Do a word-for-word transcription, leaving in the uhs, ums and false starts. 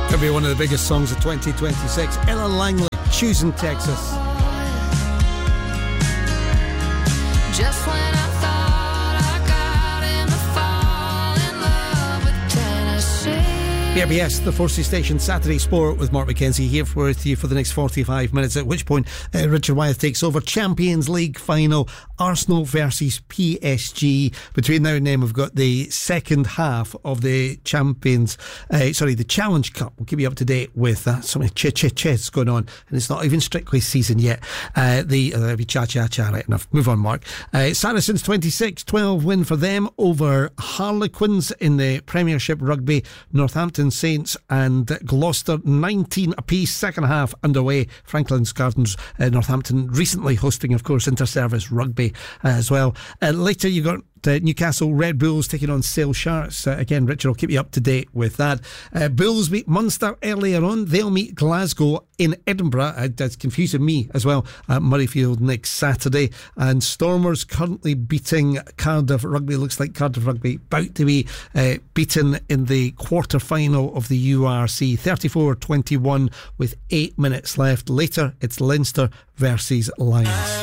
Could be one of the biggest songs of twenty twenty-six. Ella Langley, Choosing Texas. Just when I thought I got him to fall in love with Tennessee. B R B S, the Forces Station Saturday Sport with Mark McKenzie here with you for the next forty-five minutes, at which point uh, Richard Wyeth takes over. Champions League final, Arsenal versus P S G. Between now and then we've got the second half of the Champions uh, sorry the Challenge Cup. We'll keep you up to date with that. So many ch ch ch's going on, and it's not even strictly season yet. uh, the uh, be cha cha cha right enough. Move on, Mark. uh, Saracens twenty-six twelve win for them over Harlequins in the Premiership Rugby. Northampton Saints and Gloucester nineteen apiece. Second half underway. Franklin's Gardens, uh, Northampton recently hosting, of course, inter-service rugby uh, as well. Uh, later you got Uh, Newcastle Red Bulls taking on Sale Sharks. Uh, again, Richard will keep you up to date with that. Uh, Bulls meet Munster earlier on. They'll meet Glasgow in Edinburgh. Uh, that's confusing me as well. At Murrayfield next Saturday. And Stormers currently beating Cardiff Rugby. Looks like Cardiff Rugby about to be uh, beaten in the quarter final of the U R C. thirty-four twenty-one with eight minutes left. Later, it's Leinster versus Lions.